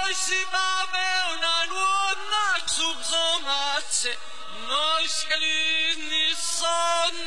si baveł na łodna czub zomaczy, noś chlizny son